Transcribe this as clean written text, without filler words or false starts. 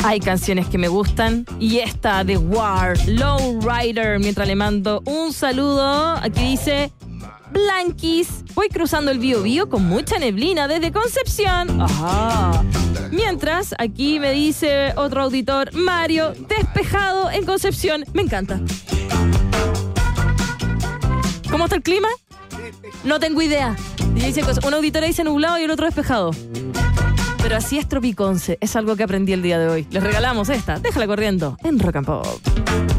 Hay canciones que me gustan y esta de War, Lowrider, mientras le mando un saludo. Aquí dice: Blanquis, voy cruzando el Biobío con mucha neblina desde Concepción. Ajá. Mientras, aquí me dice otro auditor: Mario, despejado en Concepción. Me encanta. ¿Cómo está el clima? No tengo idea. Dice, una auditora dice nublado y el otro despejado. Pero así es Tropiconce. Es algo que aprendí el día de hoy. Les regalamos esta. Déjala corriendo en Rock and Pop.